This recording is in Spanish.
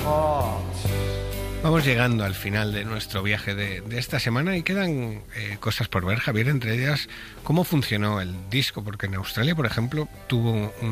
Vamos llegando al final de nuestro viaje de esta semana y quedan cosas por ver, Javier, entre ellas cómo funcionó el disco, porque en Australia, por ejemplo, tuvo